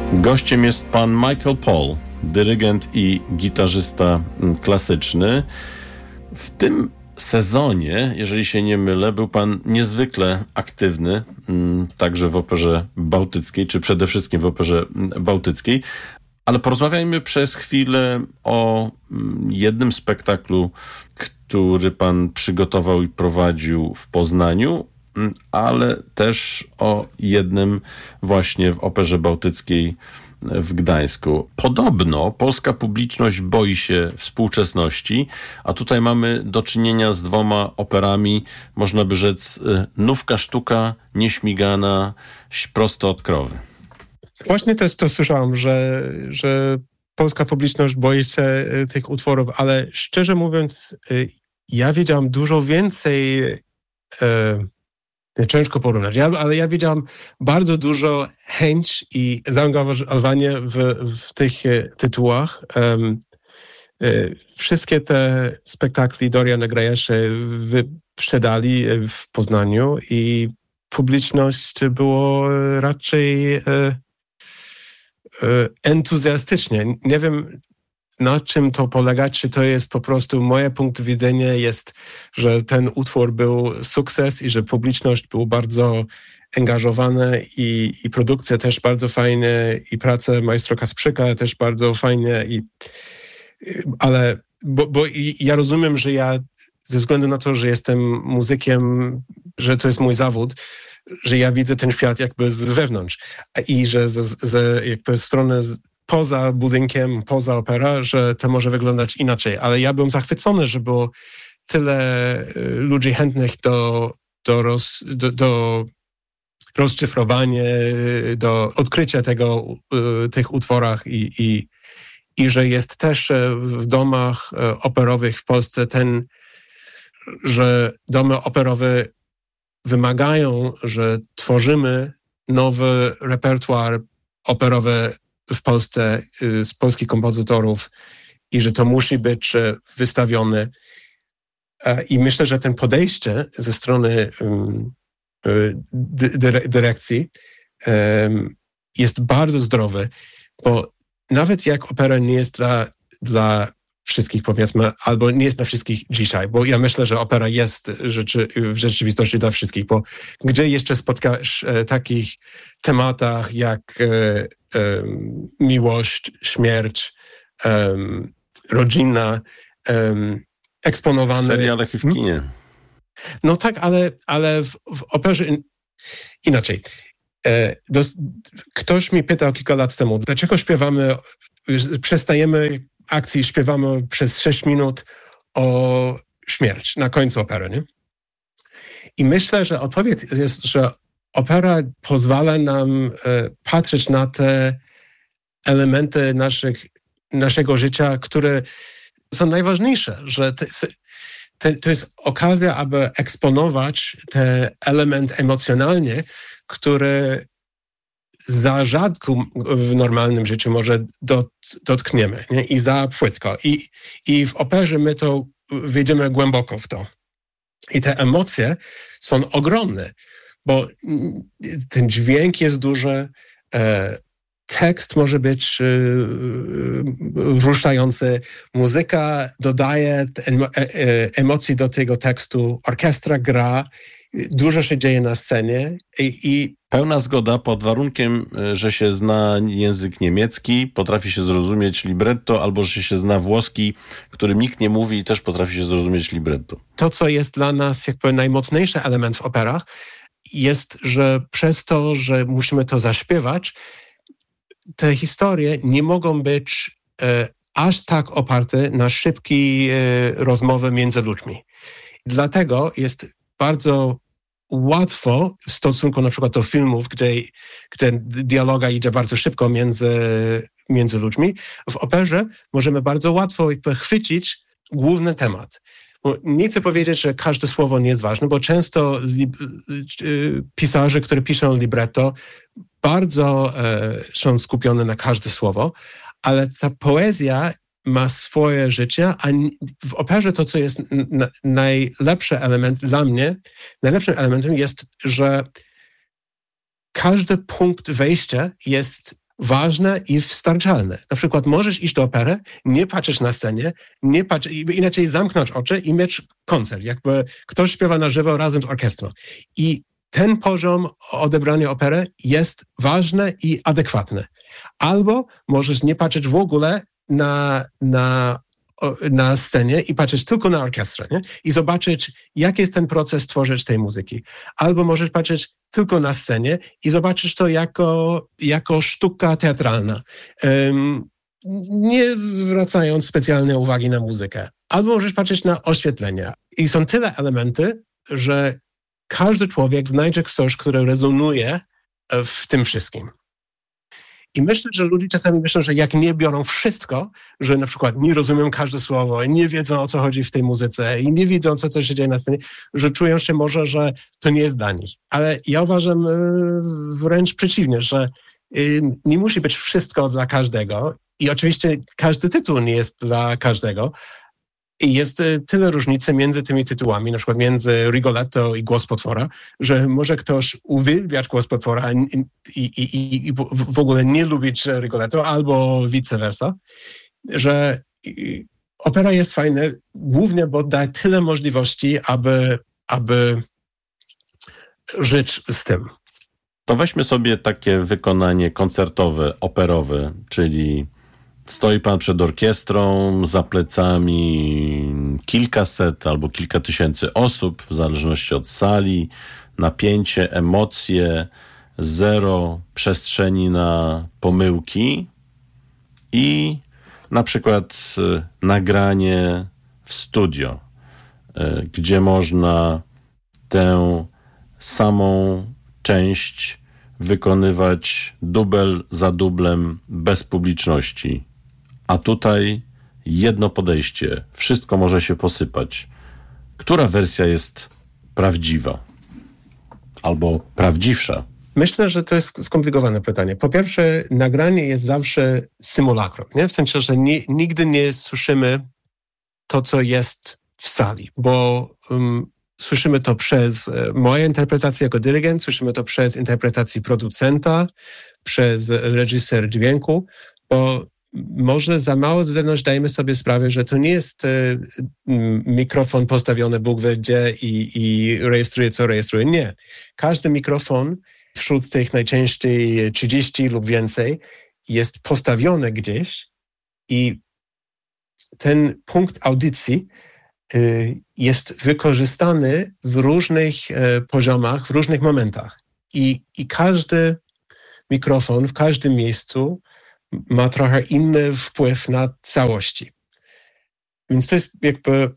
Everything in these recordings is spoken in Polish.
Gościem jest pan Michael Paul, dyrygent i gitarzysta klasyczny. W tym sezonie, jeżeli się nie mylę, był pan niezwykle aktywny, także w Operze Bałtyckiej, czy przede wszystkim w Operze Bałtyckiej. Ale porozmawiajmy przez chwilę o jednym spektaklu, który pan przygotował i prowadził w Poznaniu, ale też o jednym właśnie w Operze Bałtyckiej w Gdańsku. Podobno polska publiczność boi się współczesności, a tutaj mamy do czynienia z dwoma operami, można by rzec, nówka sztuka, nieśmigana, prosto od krowy. Właśnie też to słyszałem, że polska publiczność boi się tych utworów, ale szczerze mówiąc, ja wiedziałam dużo więcej, ciężko porównać, ale ja widziałam bardzo dużo chęć i zaangażowanie w tych tytułach. Wszystkie te spektakli Doriana Grajeszy wyprzedali w Poznaniu i publiczność było raczej entuzjastycznie. Nie wiem, na czym to polega, czy to jest po prostu moje punkt widzenia jest, że ten utwór był sukces i że publiczność była bardzo angażowana i produkcja też bardzo fajnie i praca majstra Kasprzyka też bardzo fajnie. Ale ja rozumiem, że ja ze względu na to, że jestem muzykiem, że to jest mój zawód, że ja widzę ten świat jakby z wewnątrz i że jakby strony poza budynkiem, poza opera, że to może wyglądać inaczej. Ale ja byłem zachwycony, że było tyle ludzi chętnych do rozszyfrowania, do odkrycia tych utworach i że jest też w domach operowych w Polsce że domy operowe wymagają, że tworzymy nowy repertuar operowy w Polsce z polskich kompozytorów i że to musi być wystawione. I myślę, że ten podejście ze strony dyrekcji jest bardzo zdrowy, bo nawet jak opera nie jest dla wszystkich, powiedzmy, albo nie jest dla wszystkich dzisiaj, bo ja myślę, że opera jest w rzeczywistości dla wszystkich, bo gdzie jeszcze spotkasz takich tematach jak miłość, śmierć, rodzina, eksponowane... W serialach i w kinie. No tak, ale w operze inaczej. Ktoś mi pytał kilka lat temu, dlaczego przestajemy akcji, śpiewamy przez 6 minut o śmierć na końcu opery, nie? I myślę, że odpowiedź jest, że opera pozwala nam patrzeć na te elementy naszego życia, które są najważniejsze, że to jest okazja, aby eksponować ten element emocjonalny, który za rzadko w normalnym życiu może dotkniemy, nie? I za płytko. I w operze my to wejdziemy głęboko w to. I te emocje są ogromne, bo ten dźwięk jest duży, tekst może być ruszający, muzyka dodaje emocji do tego tekstu, orkiestra gra, dużo się dzieje na scenie i pełna zgoda pod warunkiem, że się zna język niemiecki, potrafi się zrozumieć libretto, albo że się zna włoski, którym nikt nie mówi i też potrafi się zrozumieć libretto. To, co jest dla nas jakby najmocniejszy element w operach, jest, że przez to, że musimy to zaśpiewać, te historie nie mogą być aż tak oparte na szybkie rozmowy między ludźmi. Dlatego jest bardzo łatwo w stosunku na przykład do filmów, gdzie dialoga idzie bardzo szybko między ludźmi. W operze możemy bardzo łatwo chwycić główny temat. Bo nie chcę powiedzieć, że każde słowo nie jest ważne, bo często pisarze, którzy piszą libretto, bardzo są skupione na każde słowo, ale ta poezja ma swoje życie, a w operze to, co jest najlepszy element dla mnie, najlepszym elementem jest, że każdy punkt wejścia jest ważne i wystarczalne. Na przykład możesz iść do opery, nie patrzeć na scenie, inaczej zamknąć oczy i mieć koncert. Jakby ktoś śpiewa na żywo razem z orkiestrą. I ten poziom odebrania opery jest ważny i adekwatny. Albo możesz nie patrzeć w ogóle na scenie i patrzeć tylko na orkiestrę, nie? I zobaczyć, jaki jest ten proces tworzyć tej muzyki. Albo możesz patrzeć tylko na scenie i zobaczyć to jako sztuka teatralna, nie zwracając specjalnej uwagi na muzykę. Albo możesz patrzeć na oświetlenie. I są tyle elementy, że każdy człowiek znajdzie coś, które rezonuje w tym wszystkim. I myślę, że ludzie czasami myślą, że jak nie biorą wszystko, że na przykład nie rozumieją każde słowo, nie wiedzą, o co chodzi w tej muzyce i nie widzą, co się dzieje na scenie, że czują się może, że to nie jest dla nich. Ale ja uważam wręcz przeciwnie, że nie musi być wszystko dla każdego i oczywiście każdy tytuł nie jest dla każdego. I jest tyle różnicy między tymi tytułami, na przykład między Rigoletto i Głos Potwora, że może ktoś uwielbiać Głos Potwora i w ogóle nie lubić Rigoletto, albo vice versa, że opera jest fajna głównie, bo daje tyle możliwości, aby żyć z tym. To weźmy sobie takie wykonanie koncertowe, operowe, czyli stoi pan przed orkiestrą, za plecami kilkaset albo kilka tysięcy osób, w zależności od sali, napięcie, emocje, zero przestrzeni na pomyłki i na przykład nagranie w studio, gdzie można tę samą część wykonywać dubel za dublem bez publiczności. A tutaj jedno podejście. Wszystko może się posypać. Która wersja jest prawdziwa? Albo prawdziwsza? Myślę, że to jest skomplikowane pytanie. Po pierwsze, nagranie jest zawsze symulakrum, nie? W sensie, że nigdy nie słyszymy to, co jest w sali, bo słyszymy to przez moją interpretację jako dyrygent, słyszymy to przez interpretację producenta, przez reżyser dźwięku, bo może za mało z zewnątrz dajemy sobie sprawę, że to nie jest mikrofon postawiony Bóg wie gdzie i rejestruje, co rejestruje. Nie. Każdy mikrofon wśród tych najczęściej 30 lub więcej jest postawiony gdzieś i ten punkt audycji jest wykorzystany w różnych poziomach, w różnych momentach. I każdy mikrofon w każdym miejscu ma trochę inny wpływ na całości. Więc to jest jakby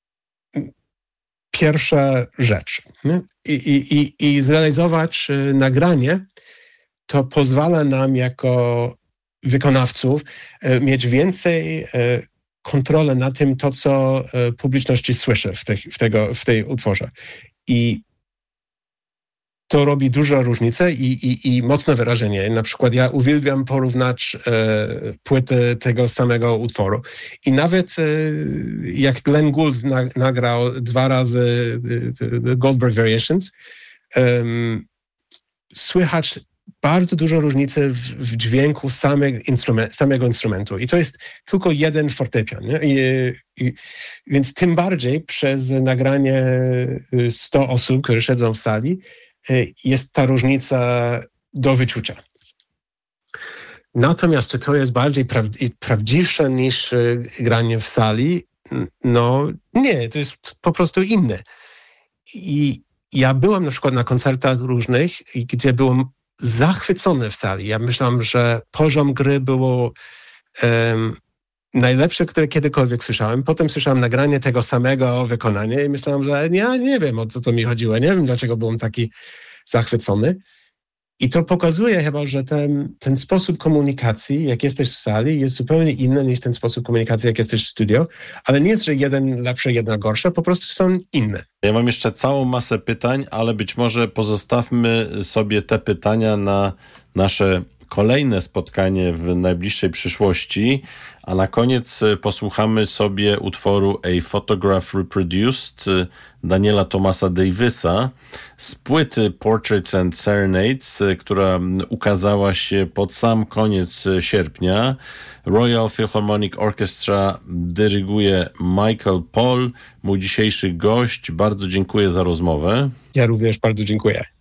pierwsza rzecz. I zrealizować nagranie to pozwala nam jako wykonawców mieć więcej kontrolę na tym, to co publiczności słyszy w tej utworze. I to robi dużą różnicę i mocne wyrażenie. Na przykład ja uwielbiam porównać płyty tego samego utworu. I nawet jak Glenn Gould nagrał 2 razy Goldberg Variations, słychać bardzo dużo różnicy w dźwięku samego instrumentu. I to jest tylko jeden fortepian. Nie? Więc tym bardziej przez nagranie 100 osób, które siedzą w sali, jest ta różnica do wyczucia. Natomiast czy to jest bardziej prawdziwsze niż granie w sali? No nie, to jest po prostu inne. I ja byłem na przykład na koncertach różnych, gdzie byłem zachwycony w sali. Ja myślałem, że poziom gry było najlepsze, które kiedykolwiek słyszałem. Potem słyszałem nagranie tego samego wykonania i myślałem, że ja nie wiem, o co mi chodziło. Nie wiem, dlaczego byłem taki zachwycony. I to pokazuje chyba, że ten sposób komunikacji, jak jesteś w sali, jest zupełnie inny niż ten sposób komunikacji, jak jesteś w studio. Ale nie jest, że jeden lepszy, jeden gorszy, po prostu są inne. Ja mam jeszcze całą masę pytań, ale być może pozostawmy sobie te pytania na nasze kolejne spotkanie w najbliższej przyszłości, a na koniec posłuchamy sobie utworu A Photograph Reproduced Daniela Thomasa Davisa z płyty Portraits and Serenades, która ukazała się pod sam koniec sierpnia. Royal Philharmonic Orchestra dyryguje Michael Pohl, mój dzisiejszy gość. Bardzo dziękuję za rozmowę. Ja również bardzo dziękuję.